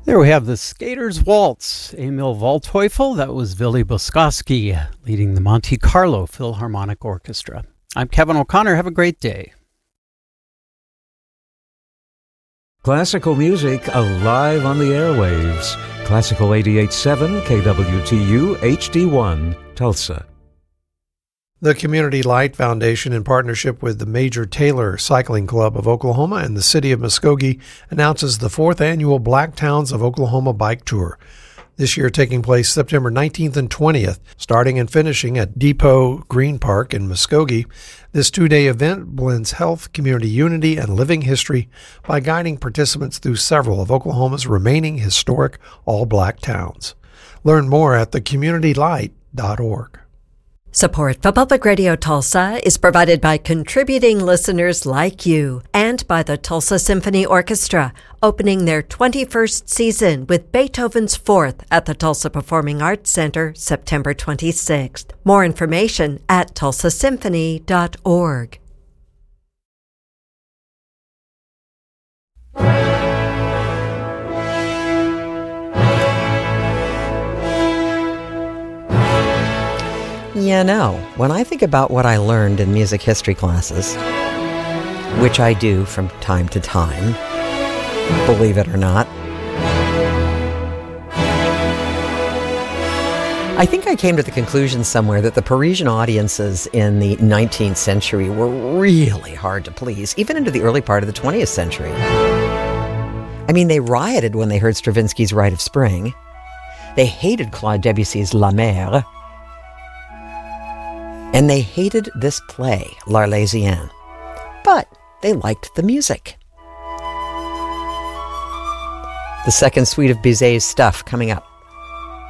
There we have the Skaters Waltz, Emil Waldteufel. That was Willy Boskowski leading the Monte Carlo Philharmonic Orchestra. I'm Kevin O'Connor. Have a great day. Classical music alive on the airwaves. Classical 88.7 KWTU HD1 Tulsa. The Community Light Foundation, in partnership with the Major Taylor Cycling Club of Oklahoma and the City of Muskogee, announces the 4th annual Black Towns of Oklahoma Bike Tour. This year taking place September 19th and 20th, starting and finishing at Depot Green Park in Muskogee. This 2-day event blends health, community unity, and living history by guiding participants through several of Oklahoma's remaining historic all-black towns. Learn more at thecommunitylight.org. Support for Public Radio Tulsa is provided by contributing listeners like you and by the Tulsa Symphony Orchestra, opening their 21st season with Beethoven's Fourth at the Tulsa Performing Arts Center, September 26th. More information at tulsasymphony.org. You know, when I think about what I learned in music history classes, which I do from time to time, believe it or not, I think I came to the conclusion somewhere that the Parisian audiences in the 19th century were really hard to please, even into the early part of the 20th century. I mean, they rioted when they heard Stravinsky's Rite of Spring. They hated Claude Debussy's La Mer. And they hated this play, L'Arlésienne. But they liked the music. The second suite of Bizet's stuff coming up.